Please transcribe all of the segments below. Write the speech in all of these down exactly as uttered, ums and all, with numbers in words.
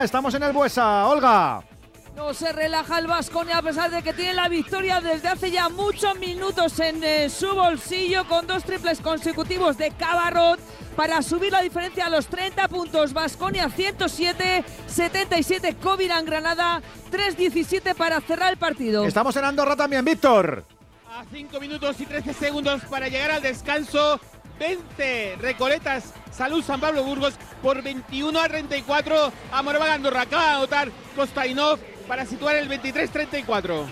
Estamos en el Buesa, Olga. No se relaja el Baskonia a pesar de que tiene la victoria desde hace ya muchos minutos en eh, su bolsillo, con dos triples consecutivos de Cabarrot para subir la diferencia a los treinta puntos. Baskonia ciento siete, setenta y siete Covirán Granada, tres diecisiete para cerrar el partido. Estamos en Andorra también, Víctor. A cinco minutos y trece segundos para llegar al descanso. Vence Recoletas Salud San Pablo Burgos por veintiuno a treinta y cuatro a Moraván Andorra. Acaba de anotar Kostainov para situar el veintitrés treinta y cuatro.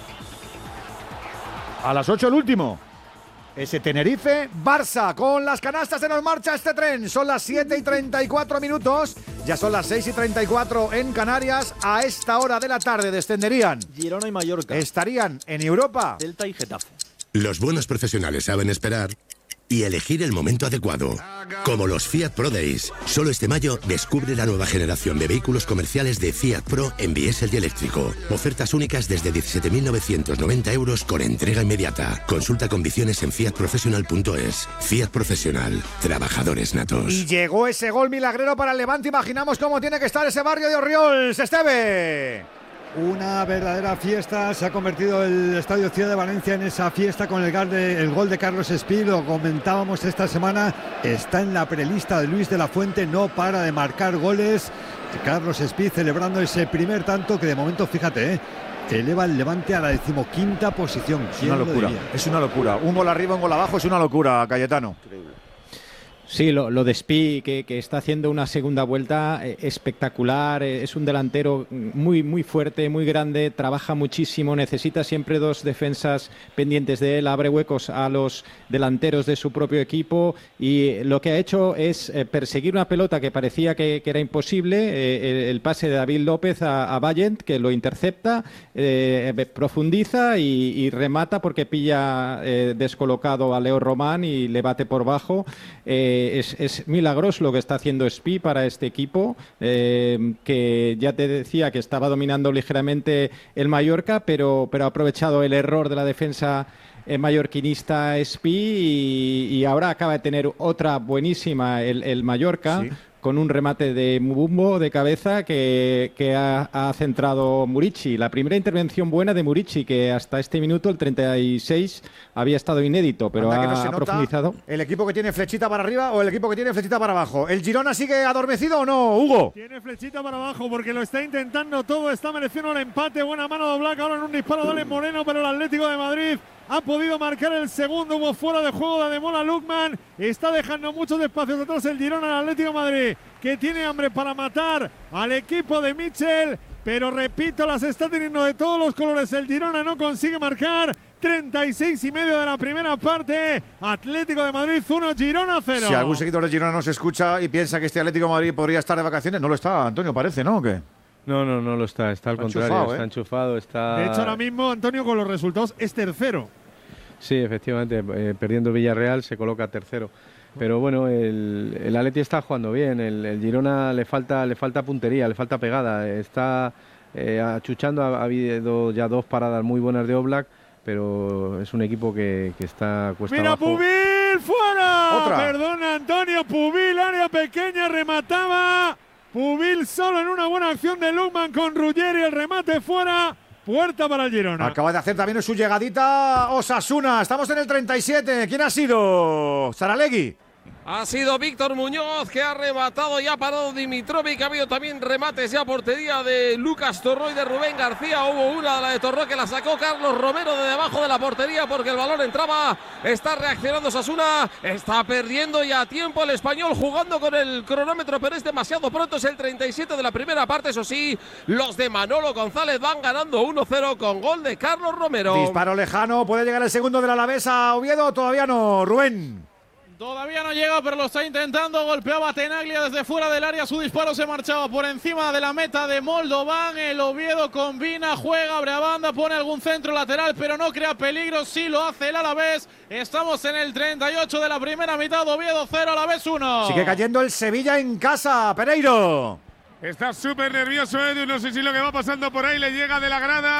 A las ocho el último. Ese Tenerife, Barça, con las canastas se nos marcha este tren. Son las siete y treinta y cuatro minutos. Ya son las seis y treinta y cuatro en Canarias. A esta hora de la tarde descenderían Girona y Mallorca. Estarían en Europa Celta y Getafe. Los buenos profesionales saben esperar y elegir el momento adecuado. Como los Fiat Pro Days. Solo este mayo descubre la nueva generación de vehículos comerciales de Fiat Pro en diésel y eléctrico. Ofertas únicas desde diecisiete mil novecientos noventa euros con entrega inmediata. Consulta condiciones en fiat professional punto es. Fiat Profesional. Trabajadores natos. Y llegó ese gol milagrero para el Levante. Imaginamos cómo tiene que estar ese barrio de Orriols. Esteve. Una verdadera fiesta, se ha convertido el Estadio Ciudad de Valencia en esa fiesta con el gol de, el gol de Carlos Espí, lo comentábamos esta semana, está en la prelista de Luis de la Fuente, no para de marcar goles. Carlos Espí celebrando ese primer tanto que de momento, fíjate, eh, eleva el Levante a la decimoquinta posición. Es una locura, es una locura. Un gol arriba, un gol abajo, es una locura, Cayetano. Increíble. Sí, lo, lo de Espí, que, que está haciendo una segunda vuelta eh, espectacular, eh, es un delantero muy, muy fuerte, muy grande, trabaja muchísimo, necesita siempre dos defensas pendientes de él, abre huecos a los delanteros de su propio equipo y lo que ha hecho es eh, perseguir una pelota que parecía que, que era imposible, eh, el, el pase de David López a, a Vallent, que lo intercepta, eh, profundiza y, y remata porque pilla eh, descolocado a Leo Román y le bate por bajo. Eh, Es, es milagroso lo que está haciendo Espí para este equipo, eh, que ya te decía que estaba dominando ligeramente el Mallorca, pero, pero ha aprovechado el error de la defensa eh, mallorquinista Espí y, y ahora acaba de tener otra buenísima el, el Mallorca. Sí. Con un remate de Mubumbo de cabeza que, que ha, ha centrado Murici. La primera intervención buena de Murici, que hasta este minuto, el treinta y seis, había estado inédito, pero ha, no ha profundizado. ¿El equipo que tiene flechita para arriba o el equipo que tiene flechita para abajo? ¿El Girona sigue adormecido o no, Hugo? Tiene flechita para abajo porque lo está intentando todo, está mereciendo el empate. Buena mano de Oblak, ahora en un disparo de Alex Moreno, pero el Atlético de Madrid ha podido marcar el segundo. Hubo fuera de juego de Ademola Lookman. Está dejando muchos espacios atrás el Girona al Atlético de Madrid, que tiene hambre para matar al equipo de Mitchell. Pero repito, las está teniendo de todos los colores. El Girona no consigue marcar. treinta y seis y medio de la primera parte. Atlético de Madrid uno, Girona cero. Si algún seguidor de Girona nos escucha y piensa que este Atlético de Madrid podría estar de vacaciones, no lo está, Antonio, parece, ¿no? ¿O qué? No, no, no lo está, está al está contrario, enchufado, está ¿eh? enchufado, está... De hecho, ahora mismo, Antonio, con los resultados, es tercero. Sí, efectivamente, eh, perdiendo Villarreal se coloca tercero. Pero bueno, el, el Atleti está jugando bien, el, el Girona le falta, le falta puntería, le falta pegada, está eh, achuchando, ha, ha habido ya dos paradas muy buenas de Oblak, pero es un equipo que, que está cuesta ¡Mira, abajo. Pubil, fuera! Otra. Perdona, Antonio, Pubil, área pequeña, remataba. Pubil solo en una buena acción de Lukman con Ruggeri, el remate fuera. Puerta para el Girona. Acaba de hacer también su llegadita Osasuna. Estamos en el treinta y siete. ¿Quién ha sido? Saralegui. Ha sido Víctor Muñoz, que ha rematado y ha parado Dimitrovic. Ha habido también remates ya a portería de Lucas Torró y de Rubén García. Hubo una de la de Torró que la sacó Carlos Romero de debajo de la portería porque el balón entraba. Está reaccionando Osasuna. Está perdiendo ya tiempo el español jugando con el cronómetro, pero es demasiado pronto. Es el treinta y siete de la primera parte. Eso sí, los de Manolo González van ganando uno cero con gol de Carlos Romero. Disparo lejano. ¿Puede llegar el segundo del Alavés a Oviedo? Todavía no, Rubén. Todavía no llega, pero lo está intentando. Golpeaba Tenaglia desde fuera del área. Su disparo se marchaba por encima de la meta de Moldovan. El Oviedo combina, juega, abre a banda, pone algún centro lateral, pero no crea peligro. Sí lo hace el Alavés. Estamos en el treinta y ocho de la primera mitad. Oviedo cero, Alavés uno. Sigue cayendo el Sevilla en casa. Pereiro. Está súper nervioso Edu. No sé si lo que va pasando por ahí le llega de la grada.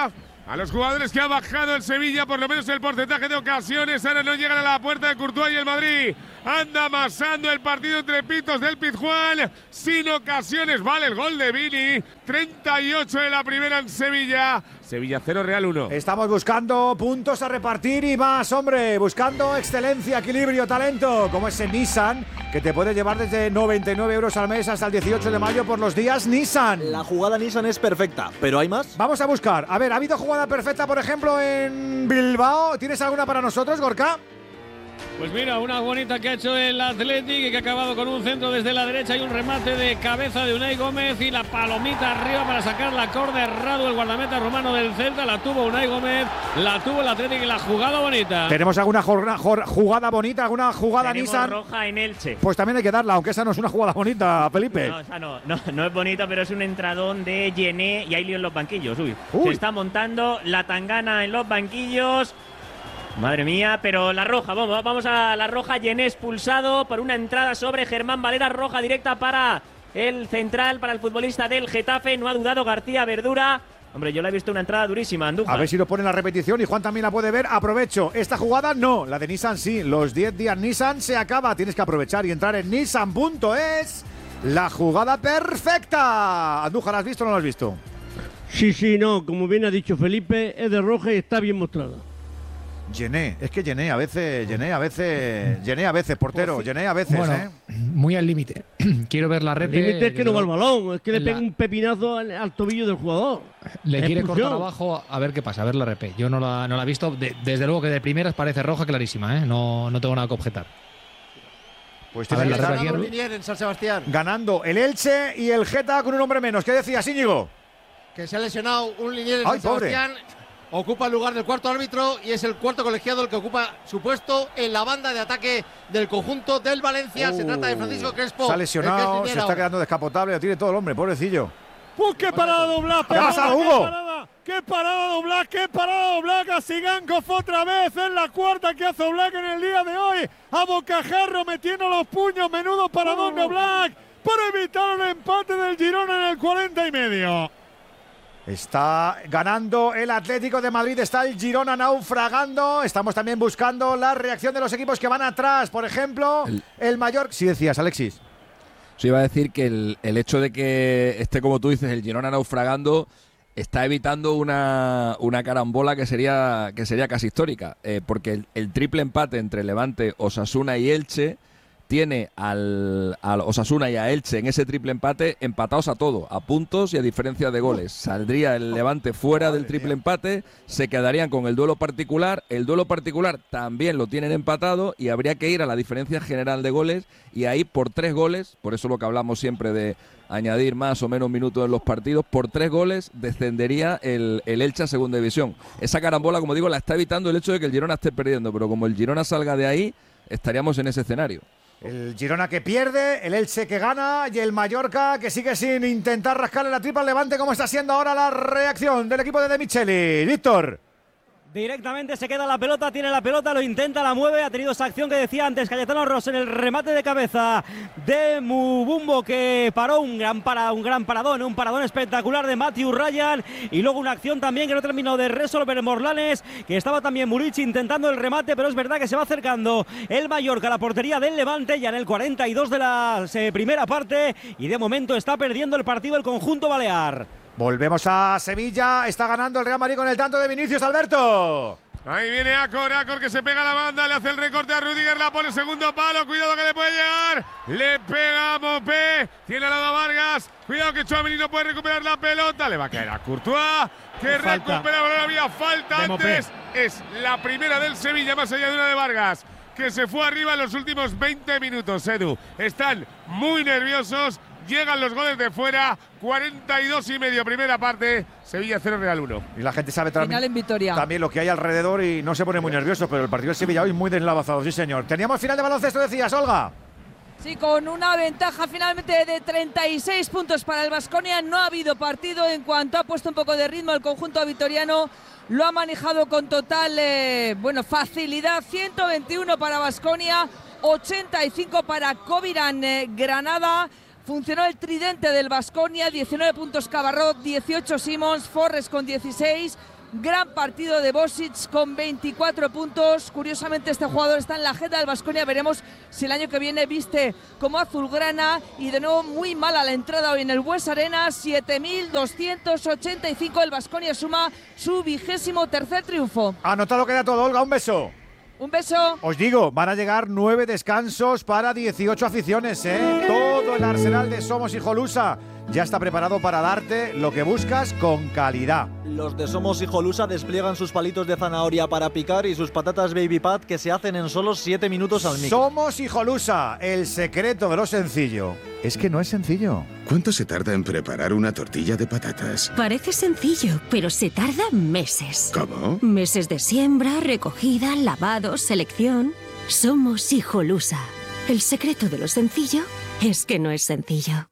a los jugadores que ha bajado el Sevilla, por lo menos el porcentaje de ocasiones. Ahora no llegan a la puerta de Courtois y el Madrid anda amasando el partido entre pitos del Pizjuán, sin ocasiones. Vale el gol de Vini, treinta y ocho de la primera en Sevilla. Sevilla cero, Real uno. Estamos buscando puntos a repartir y más, hombre, buscando excelencia, equilibrio, talento, como ese Nissan que te puede llevar desde noventa y nueve euros al mes hasta el dieciocho de mayo por los días Nissan. La jugada Nissan es perfecta, pero ¿hay más? Vamos a buscar. A ver, ¿ha habido jugada perfecta, por ejemplo, en Bilbao? ¿Tienes alguna para nosotros, Gorka? Pues mira, una bonita que ha hecho el Athletic y que ha acabado con un centro desde la derecha y un remate de cabeza de Unai Gómez y la palomita arriba para sacar la córner. Radu, el guardameta rumano del Celta, la tuvo Unai Gómez, la tuvo el Athletic y la jugada bonita. ¿Tenemos alguna jugada bonita, alguna jugada Tenemos Nissan? roja en Elche. Pues también hay que darla, aunque esa no es una jugada bonita, Felipe. No, esa no, no, no es bonita, pero es un entradón de Yené y hay lío en los banquillos. Uy, Uy. Se está montando la tangana en los banquillos. Madre mía, pero la roja, vamos, vamos a la roja. Yené expulsado por una entrada sobre Germán Valera, roja directa para el central, para el futbolista del Getafe. No ha dudado García Verdura. Hombre, yo le he visto una entrada durísima, Andújar. A ver si lo pone en la repetición y Juan también la puede ver. Aprovecho. Esta jugada no, la de Nissan sí. Los diez días Nissan se acaba. Tienes que aprovechar y entrar en Nissan punto es. La jugada perfecta. Andújar, ¿la has visto o no la has visto? Sí, sí, no. Como bien ha dicho Felipe, es de roja y está bien mostrada. Llené, es que llené a veces, llené a veces, llené a veces, portero, llené a veces, bueno, ¿eh? Muy al límite. Quiero ver la red. El límite es que no va al balón, es que le pega un pepinazo al, al tobillo del jugador. Le quiere Expulsión. cortar abajo a ver qué pasa, a ver la repé. Yo no la, no la he visto, de, desde luego que de primeras parece roja clarísima, ¿eh? No, no tengo nada que objetar. Pues a ver, la ganando, repé. Linier en San Sebastián. ganando el Elche y el Geta con un hombre menos. ¿Qué decías, Íñigo? Que se ha lesionado un Linier en Ay, San pobre. Sebastián. Ocupa el lugar del cuarto árbitro y es el cuarto colegiado el que ocupa su puesto en la banda de ataque del conjunto del Valencia. Uh, se trata de Francisco Crespo. Se ha el que lesionado, es se está quedando descapotable, lo tiene todo el hombre, pobrecillo. ¡Pues qué parada doblada! ¿Qué ha pasado, Hugo? ¡Qué parada! ¡Qué parada doblada! ¡Qué parada doblada! Sigankov otra vez en la cuarta que hace Oblak en el día de hoy. A bocajarro metiendo los puños. Menudo paradón de Oblak para evitar el empate del Girona en el cuarenta y medio. Está ganando el Atlético de Madrid, está el Girona naufragando. Estamos también buscando la reacción de los equipos que van atrás. Por ejemplo, el, el Mallorca. Sí decías, Alexis. Sí, iba a decir que el, el hecho de que esté, como tú dices, el Girona naufragando está evitando una, una carambola que sería, que sería casi histórica. Eh, porque el, el triple empate entre Levante, Osasuna y Elche tiene al, al Osasuna y a Elche en ese triple empate empatados a todo, a puntos y a diferencia de goles. Saldría el Levante fuera del triple empate, se quedarían con el duelo particular. El duelo particular también lo tienen empatado y habría que ir a la diferencia general de goles y ahí por tres goles, por eso lo que hablamos siempre de añadir más o menos minutos en los partidos, por tres goles descendería el, el Elche a segunda división. Esa carambola, como digo, la está evitando el hecho de que el Girona esté perdiendo, pero como el Girona salga de ahí, estaríamos en ese escenario. El Girona que pierde, el Elche que gana y el Mallorca que sigue sin intentar rascarle la tripa al Levante. ¿Cómo está siendo ahora la reacción del equipo de De Micheli? Víctor. Directamente se queda la pelota, tiene la pelota, lo intenta, la mueve, ha tenido esa acción que decía antes Cayetano Ross en el remate de cabeza de Mubumbo que paró un gran, para, un gran paradón, un paradón espectacular de Matthew Ryan y luego una acción también que no terminó de resolver Morlanes, que estaba también Murici intentando el remate, pero es verdad que se va acercando el Mallorca a la portería del Levante ya en el cuarenta y dos de la eh, primera parte y de momento está perdiendo el partido el conjunto balear. Volvemos a Sevilla, está ganando el Real Madrid con el tanto de Vinicius, Alberto. Ahí viene Acor, Acor que se pega a la banda, le hace el recorte a Rudiger, la pone segundo palo, cuidado que le puede llegar, le pega a Mopé, tiene al lado a Vargas, cuidado que Tchouaméni no puede recuperar la pelota, le va a caer a Courtois, que Falta. recupera, ahora había falta De antes, Mopé. es la primera del Sevilla, más allá de una de Vargas, que se fue arriba en los últimos veinte minutos, Edu, están muy nerviosos. Llegan los goles de fuera, cuarenta y dos y medio primera parte, Sevilla cero, Real uno. Y la gente sabe Final en también, Vitoria. también lo que hay alrededor y no se pone muy nervioso, pero el partido de Sevilla hoy muy deslavazado, sí señor. Teníamos final de baloncesto, decías, Olga. Sí, con una ventaja finalmente de treinta y seis puntos para el Baskonia. No ha habido partido en cuanto ha puesto un poco de ritmo el conjunto vitoriano. Lo ha manejado con total eh, bueno, facilidad. ciento veintiuno para Baskonia, ochenta y cinco para Covirán eh, Granada. Funcionó el tridente del Baskonia, diecinueve puntos Cabarrot, dieciocho Simons, Forrest con dieciséis, Gran partido de Bosic con veinticuatro puntos. Curiosamente este jugador está en la agenda del Baskonia. Veremos si el año que viene viste como azulgrana. Y de nuevo muy mala la entrada hoy en el Bues Arena. siete mil doscientos ochenta y cinco. El Baskonia suma su vigésimo tercer triunfo. Anotado queda todo, Olga, un beso. Un beso. Os digo, van a llegar nueve descansos para dieciocho aficiones, ¿eh? Todo el arsenal de Somos Hijolusa ya está preparado para darte lo que buscas con calidad. Los de Somos Hijolusa despliegan sus palitos de zanahoria para picar y sus patatas Baby Pat que se hacen en solo siete minutos al micro. Somos Hijolusa, el secreto de lo sencillo. Es que no es sencillo. ¿Cuánto se tarda en preparar una tortilla de patatas? Parece sencillo, pero se tarda meses. ¿Cómo? Meses de siembra, recogida, lavado, selección. Somos Hijolusa. El secreto de lo sencillo es que no es sencillo.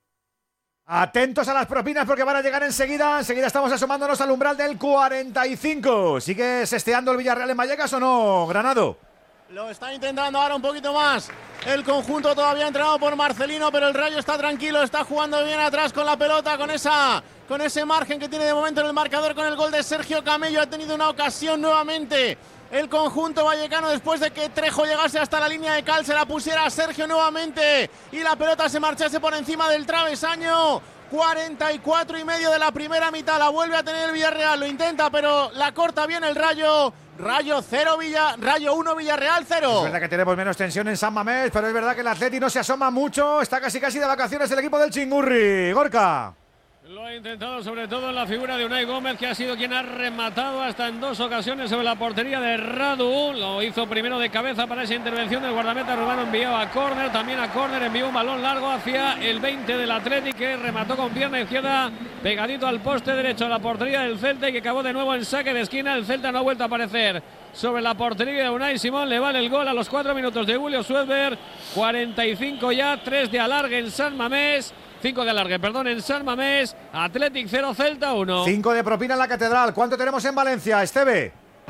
Atentos a las propinas porque van a llegar enseguida. Enseguida estamos asomándonos al umbral del cuarenta y cinco. ¿Sigue sesteando el Villarreal en Vallecas o no, Granado? Lo está intentando ahora un poquito más. El conjunto todavía entrenado por Marcelino, pero el Rayo está tranquilo, está jugando bien atrás con la pelota, con esa, con ese margen que tiene de momento en el marcador con el gol de Sergio Camello. Ha tenido una ocasión nuevamente el conjunto vallecano después de que Trejo llegase hasta la línea de cal, se la pusiera a Sergio nuevamente y la pelota se marchase por encima del travesaño. cuarenta y cuatro y medio de la primera mitad, la vuelve a tener el Villarreal, lo intenta pero la corta bien el Rayo. Rayo cero, Villa, Rayo uno, Villarreal cero. Es verdad que tenemos menos tensión en San Mamés, pero es verdad que el Atleti no se asoma mucho. Está casi casi de vacaciones el equipo del Chingurri. Gorka. Lo ha intentado sobre todo en la figura de Unai Gómez, que ha sido quien ha rematado hasta en dos ocasiones sobre la portería de Radu. Lo hizo primero de cabeza para esa intervención del guardameta rumano, enviado a córner, también a córner, envió un balón largo hacia el veinte del Athletic, que remató con pierna izquierda pegadito al poste derecho de la portería del Celta y que acabó de nuevo en saque de esquina. El Celta no ha vuelto a aparecer sobre la portería de Unai Simón. Le vale el gol a los cuatro minutos de Julio Suedberg. cuarenta y cinco ya, tres de alargue en San Mamés. cinco de alargue, perdón, en San Mamés. Athletic cero, Celta uno. cinco de propina en la Catedral. ¿Cuánto tenemos en Valencia, Esteve?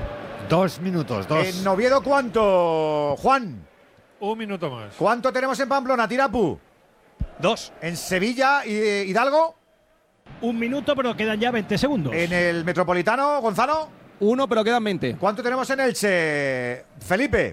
Dos minutos, dos. ¿En Oviedo cuánto, Juan? Un minuto más. ¿Cuánto tenemos en Pamplona, Tirapu? Dos. ¿En Sevilla, Hidalgo? Un minuto, pero quedan ya veinte segundos. ¿En el Metropolitano, Gonzalo? Uno, pero quedan veinte. ¿Cuánto tenemos en Elche, Felipe?